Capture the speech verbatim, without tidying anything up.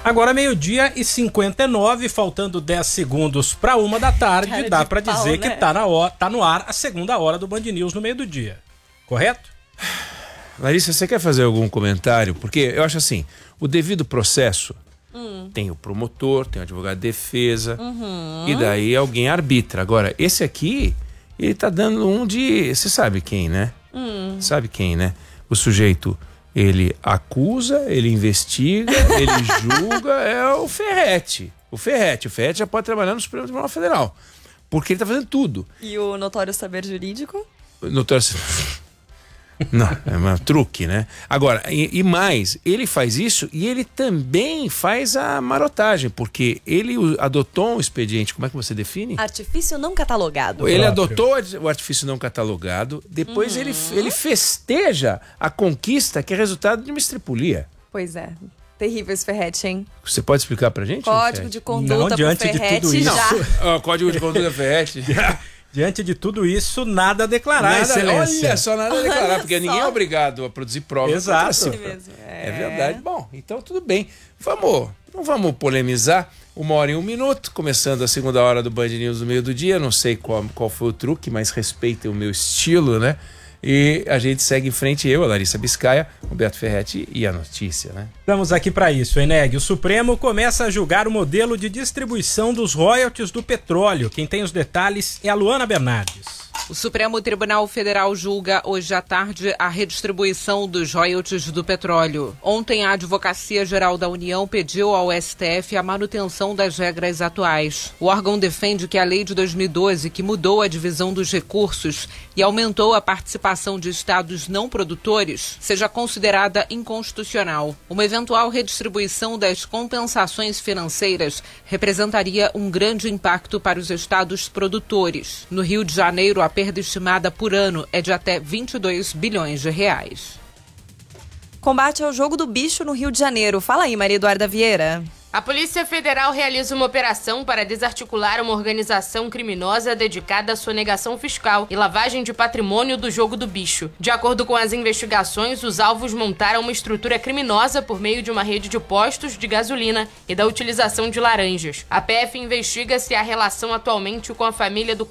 Agora meio-dia e cinquenta e nove, faltando dez segundos para uma da tarde, Cara dá de para pau, dizer né? que tá, na hora, tá no ar a segunda hora do Band News no meio do dia. Correto? Larissa, você quer fazer algum comentário? Porque eu acho assim, o devido processo hum. tem o promotor, tem o advogado de defesa, uhum. e daí alguém arbitra. Agora, esse aqui, ele tá dando um de... Você sabe quem, né? Hum. Sabe quem, né? O sujeito... Ele acusa, ele investiga, ele julga, é o Ferretti. O Ferretti. O Ferretti já pode trabalhar no Supremo Tribunal Federal. Porque ele tá fazendo tudo. E o notório saber jurídico? Notório... Não, é um truque, né? Agora, e, e mais, ele faz isso e ele também faz a marotagem, porque ele adotou um expediente, como é que você define? Artifício não catalogado. Ele adotou o artifício não catalogado, depois uhum. ele, ele festeja a conquista que é resultado de uma estripulia. Pois é. Terrível esse Ferretti, hein? Você pode explicar pra gente? Código de conduta não, pro diante Ferretti de tudo isso. já. Oh, código de conduta Ferretti. Diante de tudo isso, nada a declarar, nada, excelência. Olha só, nada a declarar, Olha porque só. ninguém é obrigado a produzir provas. Exato. É. é verdade. Bom, então tudo bem. Vamos, não vamos polemizar. Uma hora e um minuto, começando a segunda hora do Band News no meio do dia. Não sei qual, qual foi o truque, mas respeitem o meu estilo, né? E a gente segue em frente, eu, a Larissa Biscaia, Roberto Ferretti e a notícia, né? Estamos aqui para isso, Eneg. O Supremo começa a julgar o modelo de distribuição dos royalties do petróleo. Quem tem os detalhes é a Luana Bernardes. O Supremo Tribunal Federal julga hoje à tarde a redistribuição dos royalties do petróleo. Ontem, a Advocacia Geral da União pediu ao S T F a manutenção das regras atuais. O órgão defende que a lei de dois mil e doze, que mudou a divisão dos recursos e aumentou a participação de estados não produtores, seja considerada inconstitucional. Uma eventual redistribuição das compensações financeiras representaria um grande impacto para os estados produtores. No Rio de Janeiro, a perda estimada por ano é de até vinte e dois bilhões de reais. Combate ao jogo do bicho no Rio de Janeiro. Fala aí, Maria Eduarda Vieira. A Polícia Federal realiza uma operação para desarticular uma organização criminosa dedicada à sonegação fiscal e lavagem de patrimônio do jogo do bicho. De acordo com as investigações, os alvos montaram uma estrutura criminosa por meio de uma rede de postos de gasolina e da utilização de laranjas. A P F investiga se há relação atualmente com a família do